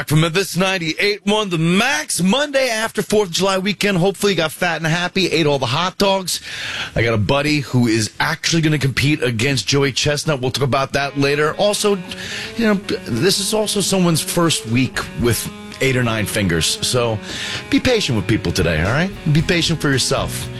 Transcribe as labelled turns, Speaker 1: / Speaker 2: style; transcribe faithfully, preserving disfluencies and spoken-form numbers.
Speaker 1: From this ninety-eight point one, The Max, Monday after fourth of July weekend. Hopefully you got fat and happy, ate all the hot dogs. I got a buddy who is actually going to compete against Joey Chestnut. We'll talk about that later. Also, you know, this is also someone's first week with eight or nine fingers. So be patient with people today, all right? Be patient for yourself.